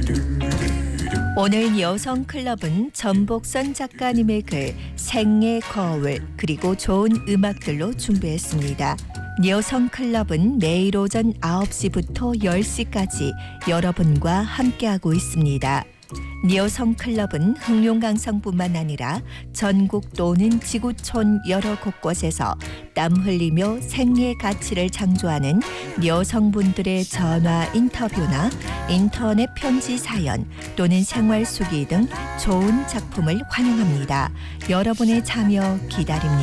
오늘 여성클럽은 전복선 작가님의 글 생의 거울 그리고 좋은 음악들로 준비했습니다. 여성클럽은 매일 오전 9시부터 10시까지 여러분과 함께하고 있습니다. 여성클럽은 흑룡강성뿐만 아니라 전국 또는 지구촌 여러 곳곳에서 땀 흘리며 생의 가치를 창조하는 여성분들의 전화 인터뷰나 인터넷 편지 사연 또는 생활 수기 등 좋은 작품을 환영합니다. 여러분의 참여 기다립니다.